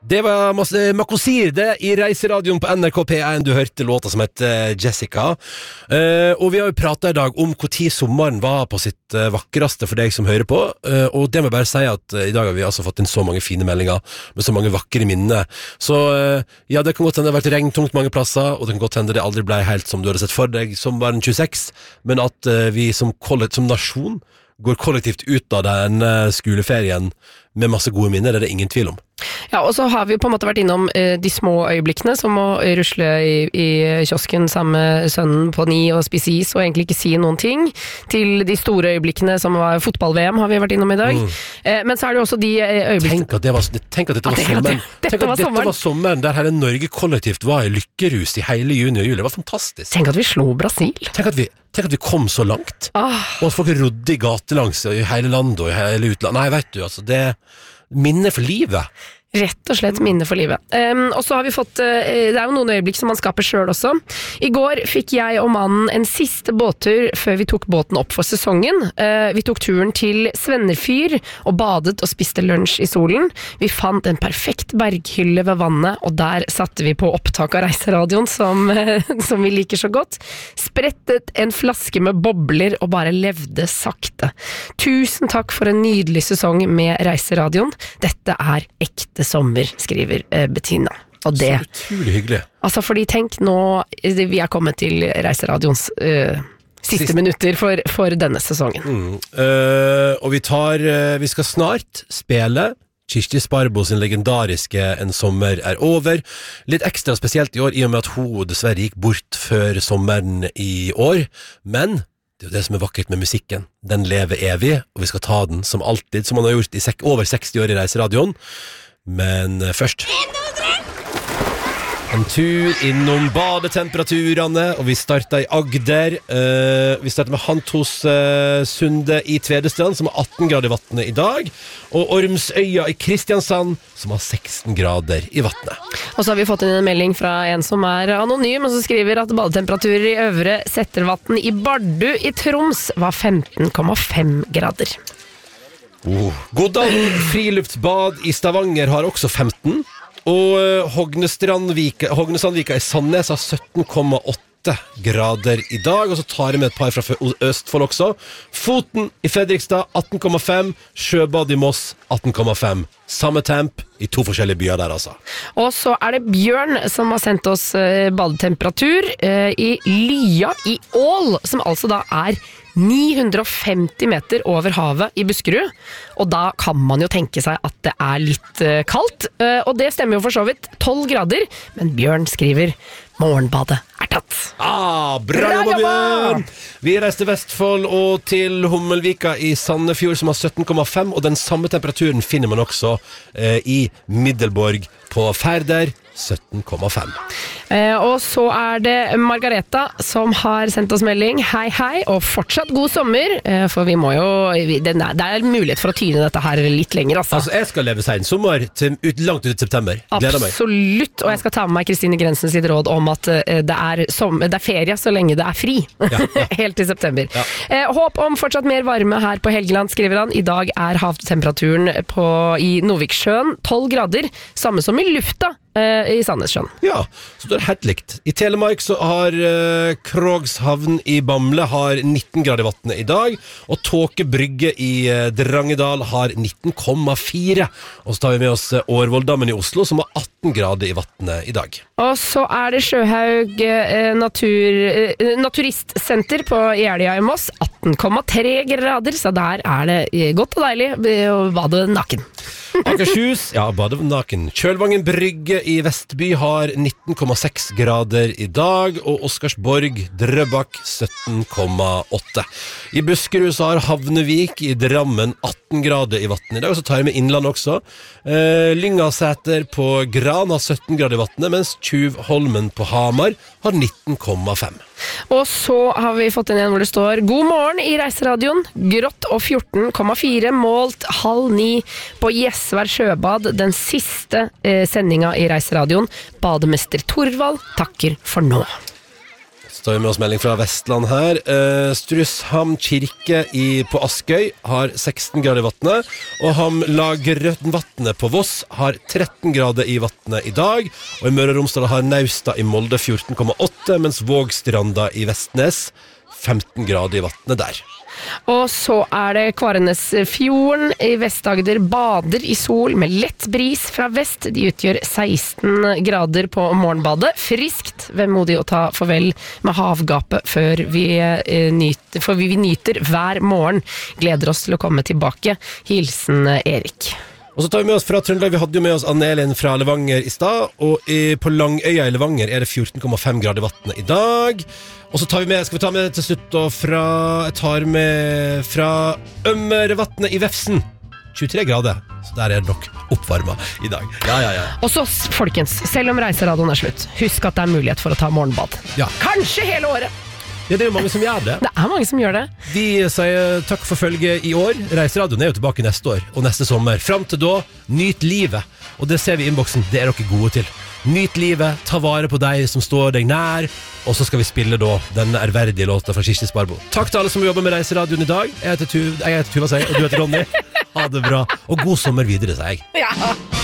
Det var Makosir det I Reiseradioen på NRK P1. Du hørte låta som heter Jessica. Og vi har jo pratet I dag om hvor tid sommeren var på sitt vakreste for deg som hører på. Og det må jeg bare si at I dag har vi altså fått inn så mange fine meldinger med så mange vakre minner. Så ja, det kan godt hende det har vært regntungt mange plasser, og det kan godt hende det aldri ble helt som du hadde sett for deg sommeren 26, men at vi som nasjon går kollektivt ut av den skoleferien med masse gode minner, det er det ingen tvil om. Ja, og så har vi på en måte vært innom de små øyeblikkene, som å rusle I kiosken sammen med sønnen på 9 og spise is, og egentlig ikke si noen ting, til de store øyeblikkene som var fotball-VM, har vi vært innom I dag. Men så er det jo også de øyeblikkene... Tenk at dette var sommeren, der hele Norge kollektivt var I lykkerus I hele juni og juli. Det var fantastisk. Tenk at vi slo Brasil. Tenk at vi kom så langt, og at folk rodde I gatelangs I hele landet og I hele utlandet. Nei, vet du, altså, det minne for livet. Rett og slett minne for livet. Og så har vi fått, det jo noen øyeblikk som man skaper selv også. I går fikk jeg og mannen en siste båttur før vi tok båten opp for sesongen. Vi tok turen til Svennerfyr og badet og spiste lunsj I solen. Vi fant en perfekt berghylle ved vannet, og der satte vi på opptak av Reiseradioen som vi liker så godt. Sprettet en flaske med bobler og bare levde sakte. Tusen takk for en nydelig sesong med Reiseradioen. Dette ekte sommer, skriver Bettina. Og det så utrolig hyggelig. Altså, fordi tenk nå, vi kommet til Reiseradions siste minutter for denne sesongen. Og vi skal snart spille Kirsti Sparbo sin legendariske En sommer over. Litt ekstra spesielt I år, I og med at hun dessverre gikk bort før sommeren I år. Men det jo det som vakkert med musikken. Den lever evig, og vi skal ta den som alltid, som man har gjort I over 60 år I Reiseradioen. Men først en tur innom badetemperaturene, og vi startet I Agder. Vi startet med Hantos Sunde I Tvedestrand, som har 18 grader I vattnet I dag, og Ormsøya I Kristiansand, som har 16 grader I vattnet. Og så har vi fått inn en melding fra en som anonym, og som skriver at badetemperaturer I Øvre Settervatn I Bardu I Troms var 15,5 grader. Godal friluftsbad I Stavanger har også 15, og Hognesandvika I Sandnes har 17,8 grader I dag, og så tar jeg med et par fra Østfold også. Foten I Fredrikstad 18,5, Sjøbad I Moss 18,5. Samme temp I 2 forskjellige byer der altså. Og så det Bjørn som har sendt oss badetemperatur I Lya I Ål, som altså da 950 meter over havet I Buskerud, og da kan man jo tenke seg at det litt kaldt, og det stemmer jo for så vidt 12 grader, men Bjørn skriver morgenbadet tatt. Bra jobba Bjørn! Vi reiste til Vestfold og til Hummelvika I Sandefjord som har 17,5, og den samme temperaturen finner man også I Middelborg på Færder 17,5. Og så det Margareta som har sendt oss melding. Hei, og fortsatt god sommer, for vi må jo, det mulighet for å tyne dette her litt lenger. Altså, jeg skal leve seg en sommer langt ut I september. Gleder meg. Absolutt, og jeg skal ta med meg Kristine Grensen sitt råd om at det ferie så lenge det fri. Ja. Helt til september. Ja. Håp om fortsatt mer varme her på Helgeland, skriver han. I dag havtemperaturen I Noviksjøen 12 grader, samme som I lufta I Sandnessjøen. Ja, så det helt likt. I Telemark så har Krogshavn I Bamble har 19 grader I vattnet I dag, og Tåke Brygge I Drangedal har 19,4. Og så tar vi med oss Årvolddammen I Oslo, som har 18 grader I vattnet I dag. Og så det Sjøhaug Naturistsenter på Jeløya I Moss, 18,3 grader, så der det godt og deilig å bade naken. Akershus, bade naken. Kjølvangen Brygge I Vestby har 19,6 grader I dag, og Oscarsborg Drøbak 17,8. I Buskerud så har Havnevik I Drammen 18 grader I vattnet I dag, og så tar jeg med Innland også. Lyngasæter på Gran har 17 grader I vattnet, mens Tjuvholmen på Hamar har 19,5. Og så har vi fått inn hvor det står God morgen I Reiseradioen, grått og 14,4, målt 8:30 på Gjesvær Sjøbad, den siste sendinga I Reiseradioen. Bademester Torvald takker for nå. Så tar vi med oss melding fra Vestland her. Strusham kirke på Askøy har 16 grader i vattnet, og Hamlagrønvatnet på Voss har 13 grader i vattnet i dag, og i Møre og Romsdal har Nausta i Molde 14,8, mens Vågstranda i Vestnes 15 grader i vattnet der. Og så det Kvarenesfjorden i Vest-Agder bader i sol med lett bris fra vest. De utgjør 16 grader på morgenbadet. Friskt, vemodig å ta farvel med havgapet før vi nyter hver morgen. Gleder oss til å komme tilbake. Hilsen Erik. Og så tar vi med oss fra Trøndelag. Vi hadde jo med oss Anne-Elin fra Levanger i stad, og på Langøya i Levanger det 14,5 grader i vattnet i dag. Og så skal vi ta med til slutt da jeg tar med fra Ømmervatnet i Vefsn 23 grader, så der det nok oppvarmet i dag. Ja. Og så folkens, selv om reiseradioen slutt, husk at det mulighet for å ta morgenbad. Ja. Kanskje hele året. Ja, det jo mange som gjør det. Det mange som gjør det. Vi sier takk for følget i år. Reiseradioen jo tilbake neste år og neste sommer. Fram til da, nyt livet. Og det ser vi i innboksen, det dere gode til. Nyt livet, ta vare på deg som står deg nær, og så skal vi spille da denne ærverdige låta fra Kirsti Sparbo. Takk til alle som jobber med Reiseradioen i dag. Jeg heter Tuva, og du heter Ronny. Ha det bra, og god sommer videre, sier jeg. Ja.